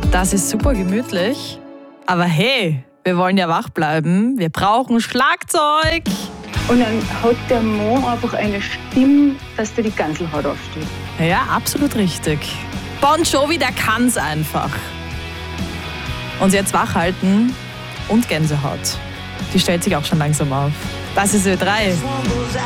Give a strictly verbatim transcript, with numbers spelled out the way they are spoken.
Das ist super gemütlich. Aber hey, wir wollen ja wach bleiben. Wir brauchen Schlagzeug. Und dann hat der Mann einfach eine Stimme, dass dir die Ganselhaut aufsteht. Ja, absolut richtig. Bon Jovi, der kann's einfach. Und jetzt wachhalten und Gänsehaut. Die stellt sich auch schon langsam auf. Das ist Ö drei.